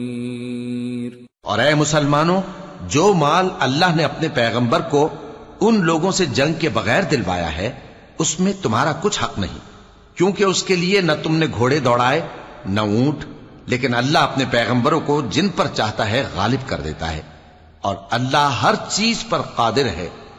और ऐ मुसलमानों, जो माल अल्लाह ने अपने पैगंबर को उन लोगों से जंग के बगैर दिलवाया है, उसमें तुम्हारा कुछ हक नहीं, क्योंकि उसके लिए न तुमने घोड़े दौड़ाए न ऊंट, लेकिन अल्लाह अपने पैगंबरों को जिन पर चाहता है गालिब कर देता है, और अल्लाह हर चीज पर कादिर है।